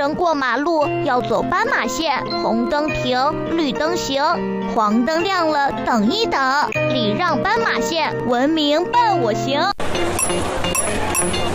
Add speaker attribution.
Speaker 1: 人过马路要走斑马线，红灯停，绿灯行，黄灯亮了等一等，礼让斑马线，文明伴我行。